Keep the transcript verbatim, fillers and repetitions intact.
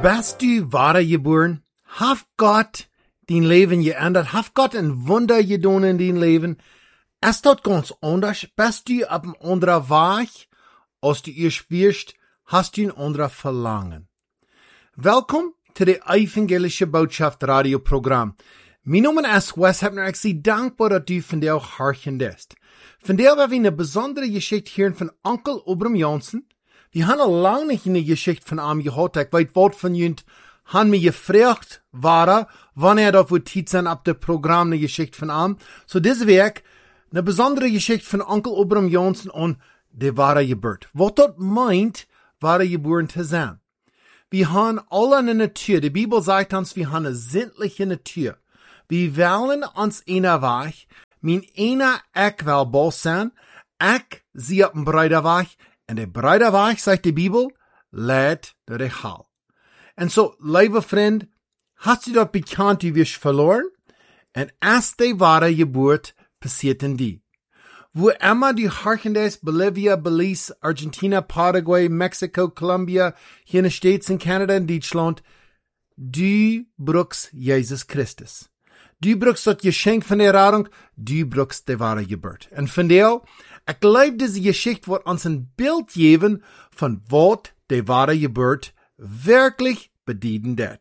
Bist du geboren? Hat Gott dein Leben geändert? Hat Gott ein Wunder gedaan in dein Leben? Es dort ganz anders. Bist du auf ein anderer Weg? Als du erst wirst, hast du ein anderer Verlangen. Welkom to de Evangelische Botschaft radioprogram. Mijn naam is Wes Hebner. Ik zie dankbaar dat u vandaag hartjendest. Vandaag hebben we een bijzondere geschichte hier van Onkel Obram Jansen. We hebben al lang niet een geschichte van hem gehad. Ik weet wat van jullie han me gevraagd waren, wanneer dat we tijd zijn op het programma een geschichte van hem. So deze week, een bijzondere geschichte van Onkel Obram Jansen aan de ware geboorte. Wat dat meint, ware geboren te zijn. We hebben alle een natuur. De Bibel zegt ons, we hebben een zindelijke natuur. We willen ons ene weg. Mijn ene ik wil bos zijn. Ik zie op een breide weg. En de breide weg, zegt de Bibel, leidt naar de hel. En zo, lieve vriend, hast u dat bekend u wirst verloren? En als de ware geboorte passiert in die. Wo immer die Harkendes, Bolivia, Belize, Argentina, Paraguay, Mexico, Colombia, hier in de States en Canada en Duitsland, du brukst Jezus Christus. Du brukst dat geschenk van de reding, du brukst de ware geboorte. En vandaar, ik geloof deze geschichte wordt ons een beeld geven van wat de ware geboorte werkelijk bedeuten dat.